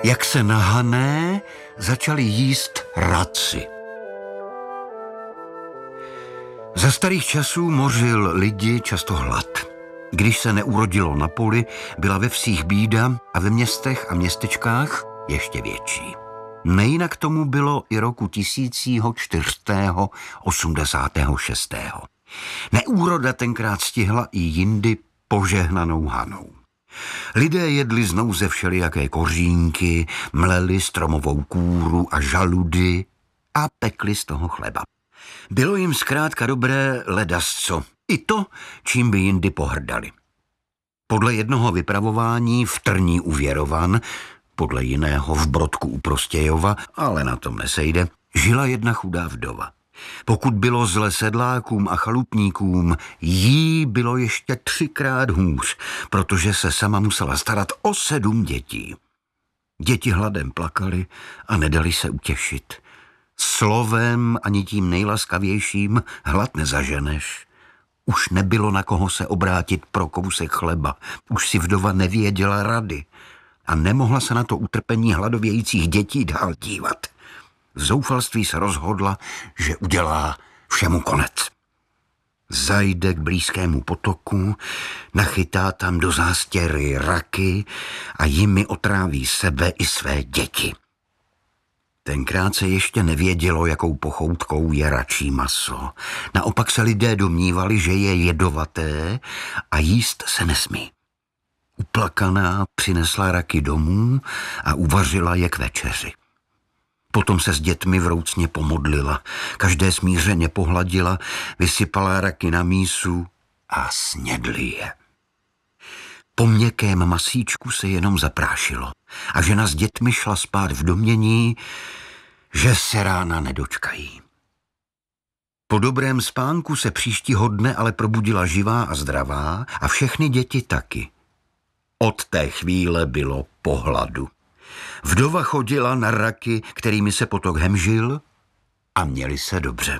Jak se na Hané začali jíst raci. Za starých časů mořil lidi často hlad. Když se neurodilo na poli, byla ve vsích bída a ve městech a městečkách ještě větší. Nejinak tomu bylo i roku 1486. Neúroda tenkrát stihla i jindy požehnanou Hanou. Lidé jedli z nouze všelijaké kořínky, mleli stromovou kůru a žaludy a pekli z toho chleba. Bylo jim zkrátka dobré ledasco, i to, čím by jindy pohrdali. Podle jednoho vypravování v Trní u Věrovan, podle jiného v Brodku u Prostějova, ale na tom nesejde, žila jedna chudá vdova. Pokud bylo zle sedlákům a chalupníkům, jí bylo ještě 3krát hůř, protože se sama musela starat o 7 dětí. Děti hladem plakaly a nedali se utěšit. Slovem ani tím nejlaskavějším hlad nezaženeš. Už nebylo na koho se obrátit pro kousek chleba. Už si vdova nevěděla rady a nemohla se na to utrpení hladovějících dětí dál dívat. V zoufalství se rozhodla, že udělá všemu konec. Zajde k blízkému potoku, nachytá tam do zástěry raky a jimi otráví sebe i své děti. Tenkrát se ještě nevědělo, jakou pochoutkou je račí maso. Naopak se lidé domnívali, že je jedovaté a jíst se nesmí. Uplakaná přinesla raky domů a uvařila je k večeři. Potom se s dětmi vroucně pomodlila, každé smířeně pohladila, vysypala raky na mísu a snědli je. Po měkkém masíčku se jenom zaprášilo a žena s dětmi šla spát v domnění, že se rána nedočkají. Po dobrém spánku se příštího dne ale probudila živá a zdravá a všechny děti taky. Od té chvíle bylo po hladu. Vdova chodila na raky, kterými se potok hemžil, a měli se dobře.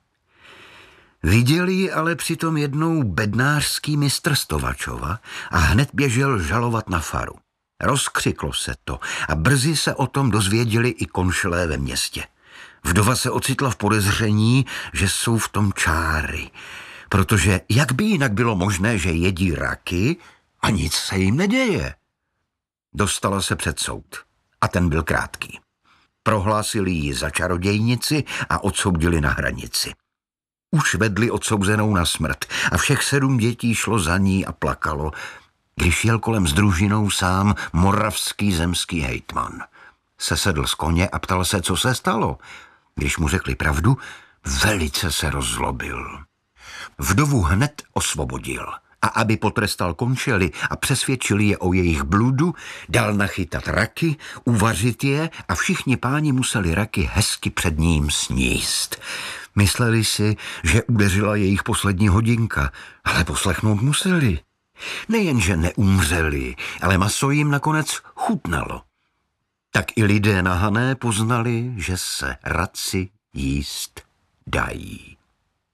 Viděl ji ale přitom jednou bednářský mistr Stovačova a hned běžel žalovat na faru. Rozkřiklo se to a brzy se o tom dozvěděli i konšelé ve městě. Vdova se ocitla v podezření, že jsou v tom čáry, protože jak by jinak bylo možné, že jedí raky a nic se jim neděje? Dostala se před soud a ten byl krátký. Prohlásili ji za čarodějnici a odsoudili na hranici. Už vedli odsouzenou na smrt a všech 7 dětí šlo za ní a plakalo, když jel kolem s družinou sám moravský zemský hejtman. Sesedl z koně a ptal se, co se stalo. Když mu řekli pravdu, velice se rozzlobil. Vdovu hned osvobodil a aby potrestal konšely a přesvědčil je o jejich bludu, dal nachytat raky, uvařit je a všichni páni museli raky hezky před ním sníst. Mysleli si, že udeřila jejich poslední hodinka, ale poslechnout museli. Nejenže neumřeli, ale maso jim nakonec chutnalo. Tak i lidé na Hané poznali, že se raci jíst dají.